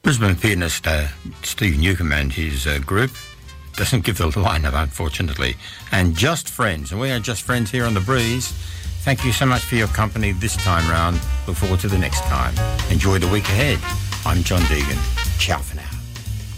Brisbane pianist Steve Newcomb and his group doesn't give the lineup, unfortunately. And Just Friends, and we are Just Friends here on The Breeze. Thank you so much for your company this time round. Look forward to the next time. Enjoy the week ahead. I'm John Deegan. Ciao for now.